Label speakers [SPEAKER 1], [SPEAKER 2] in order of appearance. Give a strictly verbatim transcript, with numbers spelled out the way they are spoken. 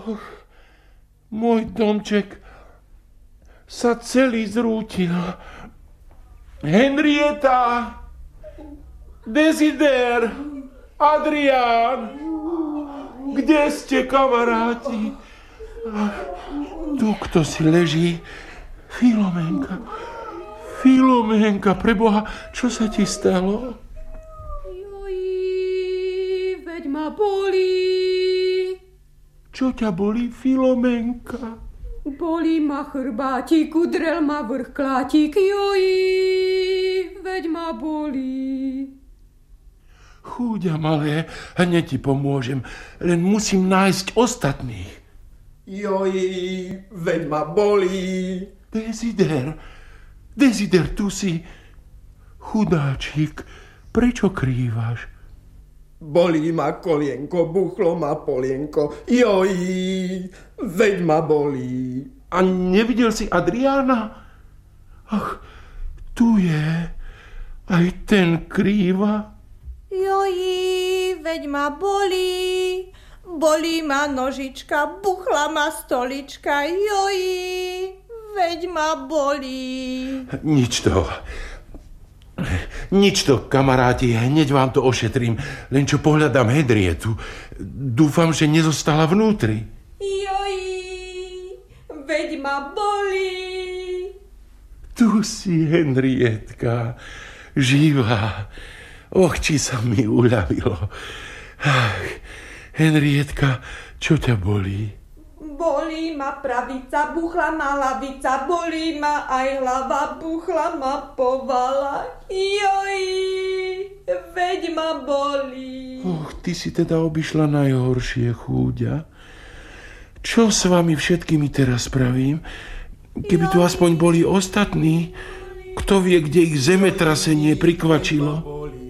[SPEAKER 1] Oh, môj domček sa celý zrútil. Henrieta, Desider, Adrián, kde ste, kamaráti? Tu kto si leží? Filoménka, Filoménka, preboha, čo sa ti stalo?
[SPEAKER 2] Joj, veď ma bolí.
[SPEAKER 1] Čo ťa bolí, Filoménka?
[SPEAKER 2] Bolí ma chrbátik, udrel ma vrch klátik, joj, veď ma bolí.
[SPEAKER 1] Chúďa malé, hneď ti pomôžem, len musím nájsť ostatných.
[SPEAKER 3] Joj, veď ma bolí.
[SPEAKER 1] Desider, Desider, tu si. Chudáčik, prečo krývaš?
[SPEAKER 3] Bolí ma kolienko, buchlo ma polienko. Joj, veď ma bolí.
[SPEAKER 1] A nevidel si Adriána? Ach, tu je. Aj ten krýva.
[SPEAKER 4] Joj, veď ma bolí. Bolí ma nožička, buchla ma stolička. Joj, veď ma bolí.
[SPEAKER 1] Nič to. Nič to, kamaráti, hneď vám to ošetrím. Len čo pohľadám Henrietu. Dúfam, že nezostala vnútri.
[SPEAKER 2] Joj, veď ma bolí.
[SPEAKER 1] Tu si, Henrietka, živá. Och, či sa mi uľavilo. Ach, Henrietka, čo ťa bolí?
[SPEAKER 4] Bolí ma pravica, buchla ma lavica, bolí ma aj hlava, buchla ma povala. Joj, veď ma bolí.
[SPEAKER 1] Och, ty si teda obišla najhoršie, chúďa. Čo s vami všetkými teraz spravím? Keby tu aspoň boli ostatní, kto vie, kde ich zemetrasenie prikvačilo.